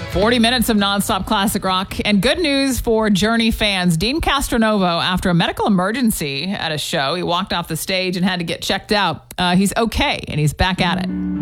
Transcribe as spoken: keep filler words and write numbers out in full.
forty minutes of nonstop classic rock and good news for Journey fans. Dean Castronovo, after a medical emergency at a show, he walked off the stage and had to get checked out. Uh, he's okay and he's back at it.